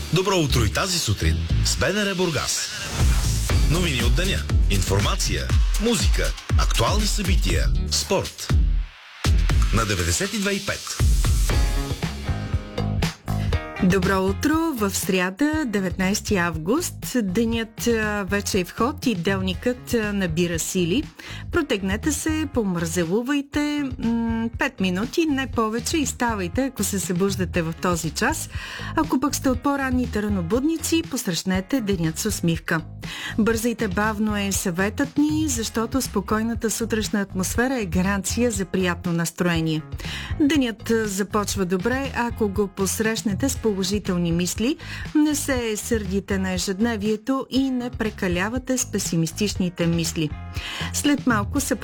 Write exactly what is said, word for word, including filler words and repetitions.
Добро утро и тази сутрин с БНР Бургас. Новини от деня, информация, музика, актуални събития, спорт. На деветдесет и две и пет. Добро утро! В сряда, деветнайсети август, денят вече е в ход и делникът набира сили. Протегнете се, помързелувайте пет минути, не повече, и ставайте, ако се събуждате в този час. Ако пък сте от по-ранните ранобудници, посрещнете денят с усмивка. Бързайте бавно е съветът ни, защото спокойната сутрешна атмосфера е гаранция за приятно настроение. Денят започва добре, ако го посрещнете с положителни мисли, не се сърдите на ежедневието и не прекалявате с песимистичните мисли. След малко се